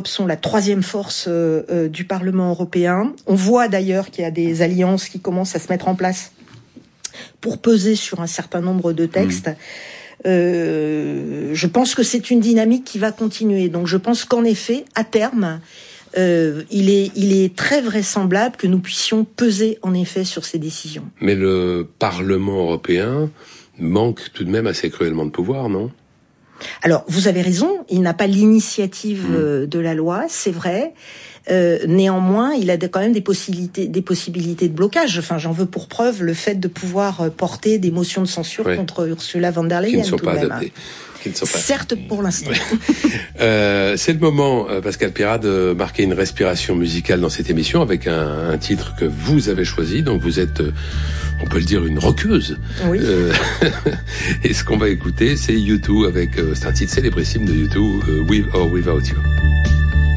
l'Europe sont la troisième force du Parlement européen. On voit d'ailleurs qu'il y a des alliances qui commencent à se mettre en place pour peser sur un certain nombre de textes. Je pense que c'est une dynamique qui va continuer. Donc je pense qu'en effet, à terme, il est très vraisemblable que nous puissions peser en effet sur ces décisions. Mais le Parlement européen manque tout de même assez cruellement de pouvoir, non ? Alors, vous avez raison, il n'a pas l'initiative de la loi, c'est vrai. Néanmoins, il a quand même des possibilités de blocage. Enfin, j'en veux pour preuve le fait de pouvoir porter des motions de censure contre Ursula von der Leyen. Qui ne sont pas adaptées. Certes, pour l'instant. C'est le moment, Pascale Pirard, de marquer une respiration musicale dans cette émission avec un titre que vous avez choisi. Donc vous êtes, on peut le dire, une rockeuse. Oui. Et ce qu'on va écouter, c'est U2 avec, c'est un titre célébrissime de U2, With or Without You.